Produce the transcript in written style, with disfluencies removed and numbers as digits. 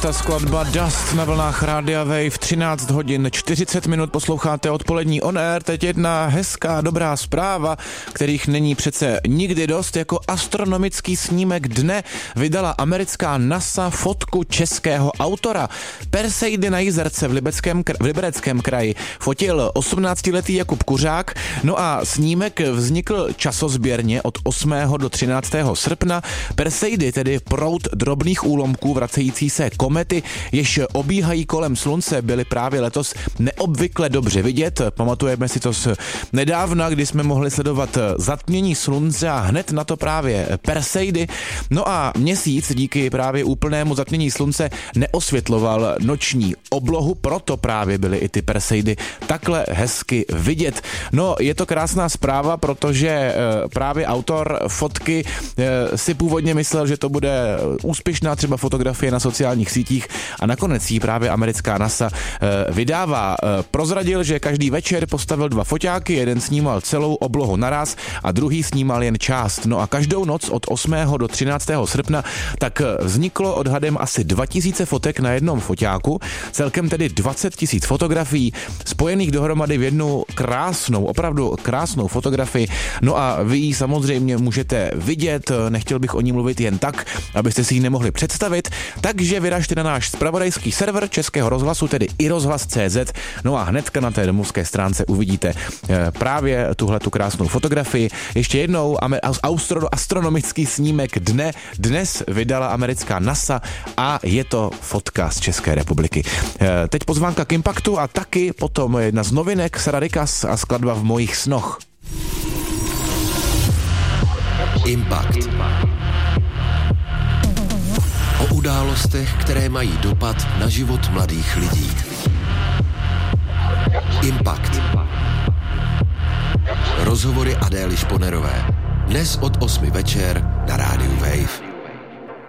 Ta skladba Dust na vlnách Rádia Wave, 13 hodin 40 minut posloucháte odpolední On Air. Teď jedna hezká dobrá zpráva, kterých není přece nikdy dost. Jako astronomický snímek dne vydala americká NASA fotku českého autora. Perseidy na Jizerce v Libereckém kraji fotil 18letý Jakub Kuřák. No a snímek vznikl časozběrně od 8. do 13. srpna. Perseidy, tedy proud drobných úlomků vracející se komety, jež obíhají kolem slunce, byly právě letos neobvykle dobře vidět. Pamatujeme si to z nedávna, kdy jsme mohli sledovat zatmění slunce a hned na to právě Perseidy. No a měsíc díky právě úplnému zatmění slunce neosvětloval noční oblohu, proto právě byly i ty Perseidy takhle hezky vidět. No, je to krásná zpráva, protože právě autor fotky si původně myslel, že to bude úspěšná třeba fotografie na sociálních sítích a nakonec jí právě americká NASA vydává. Prozradil, že každý večer postavil 2 foťáky, jeden snímal celou oblohu naraz a druhý snímal jen část. No a každou noc od 8. do 13. srpna tak vzniklo odhadem asi 2000 fotek na jednom foťáku, celkem tedy 20 000 fotografií spojených dohromady v jednu krásnou, opravdu krásnou fotografii. No a vy ji samozřejmě můžete vidět, nechtěl bych o ní mluvit jen tak, abyste si ji nemohli představit, takže vyražte na náš zpravodajský server Českého rozhlasu, tedy iRozhlas.cz, no a hnedka na té domovské stránce uvidíte právě tuhletu krásnou fotografii. Ještě jednou astronomický snímek dne dnes vydala americká NASA a je to fotka z České republiky. Teď pozvánka k Impaktu a taky potom jedna z novinek Sara Rikas a skladba V mojich snoch. Impact. O událostech, které mají dopad na život mladých lidí. Impact. Rozhovory Adély Šponerové. Dnes od 8 večer na rádiu Wave.